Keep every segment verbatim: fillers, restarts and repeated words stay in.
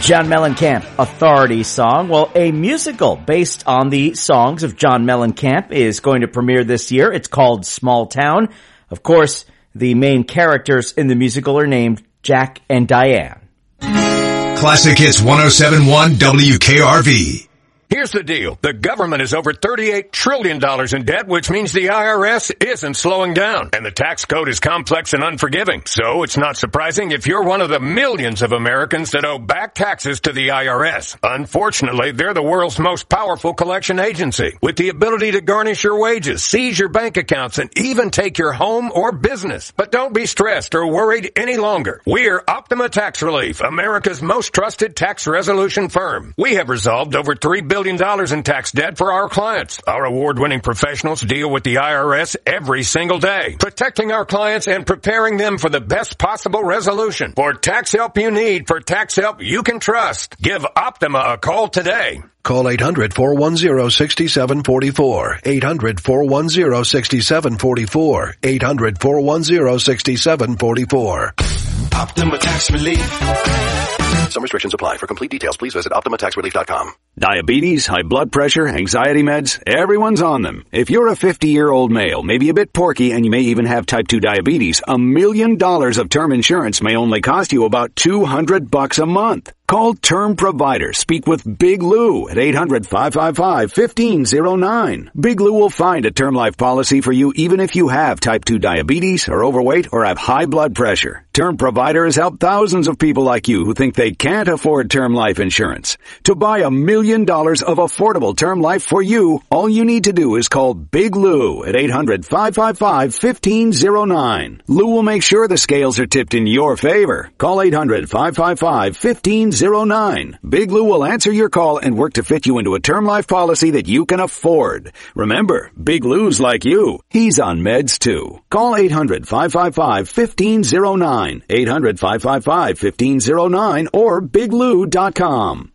John Mellencamp, Authority song. Well, a musical based on the songs of John Mellencamp is going to premiere this year. It's called Small Town. Of course, the main characters in the musical are named Jack and Diane. Classic Hits one oh seven point one W K R V. Here's the deal. The government is over thirty-eight trillion dollars in debt, which means the I R S isn't slowing down. And the tax code is complex and unforgiving. So it's not surprising if you're one of the millions of Americans that owe back taxes to the I R S. Unfortunately, they're the world's most powerful collection agency, with the ability to garnish your wages, seize your bank accounts, and even take your home or business. But don't be stressed or worried any longer. We're Optima Tax Relief, America's most trusted tax resolution firm. We have resolved over three billion dollars in tax debt for our clients. Our award-winning professionals deal with the I R S every single day, protecting our clients and preparing them for the best possible resolution. For tax help you need, for tax help you can trust, give Optima a call today. Call eight hundred, four one zero, six seven four four. eight hundred, four one zero, six seven four four. eight hundred, four one zero, six seven four four. Optima Tax Relief. Some restrictions apply. For complete details, please visit Optima Tax Relief dot com. Diabetes, high blood pressure, anxiety meds, everyone's on them. If you're a fifty-year-old male, maybe a bit porky, and you may even have type two diabetes, a million dollars of term insurance may only cost you about two hundred bucks a month. Call Term Provider. Speak with Big Lou at eight hundred, five five five, one five zero nine. Big Lou will find a term life policy for you even if you have type two diabetes, are overweight, or have high blood pressure. Term Provider has helped thousands of people like you who think they can't afford term life insurance. To buy a million dollars of affordable term life for you, all you need to do is call Big Lou at eight hundred, five five five, one five zero nine. Lou will make sure the scales are tipped in your favor. Call eight hundred, five five five, one five zero nine. Big Lou will answer your call and work to fit you into a term life policy that you can afford. Remember, Big Lou's like you. He's on meds too. Call eight hundred, five five five, one five zero nine. eight hundred, five five five, one five zero nine or big lou dot com.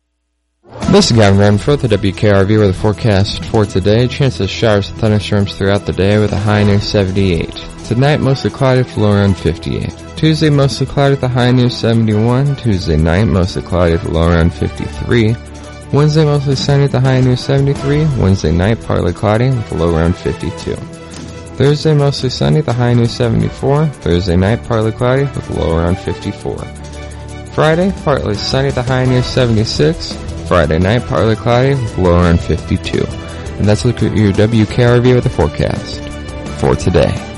This is Gavin Redford with the W K R V with a forecast for today. Chances of showers and thunderstorms throughout the day with a high near seventy-eight. Tonight, mostly cloudy with a low around fifty-eight. Tuesday, mostly cloudy with a high near seventy-one. Tuesday night, mostly cloudy with a low around fifty-three. Wednesday, mostly sunny with a high near seventy-three. Wednesday night, partly cloudy with a low around fifty-two. Thursday, mostly sunny with a high near seventy-four. Thursday night, partly cloudy with a low around fifty-four. Friday, partly sunny with a high near seventy-six. Friday night, partly cloudy with a low around fifty-two. And that's a look at your W K R V with the forecast for today.